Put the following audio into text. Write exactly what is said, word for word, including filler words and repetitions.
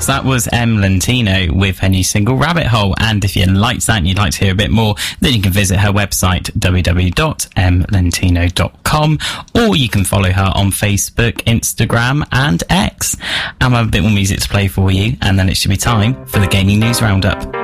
that was Em Lentino with her new single Rabbit Hole. And if you liked that and you'd like to hear a bit more, then you can visit her website w w w dot m lentino dot com, or you can follow her on Facebook, Instagram and X. And I have a bit more music to play for you, and then it should be time for the Gaming News Roundup.